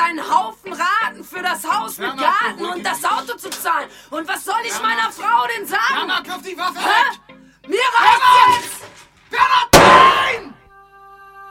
einen Haufen Raten für das Haus mit Garten und das Auto zu zahlen. Und was soll ich meiner Frau denn sagen? Mama, kauf die Waffe weg! Mir reicht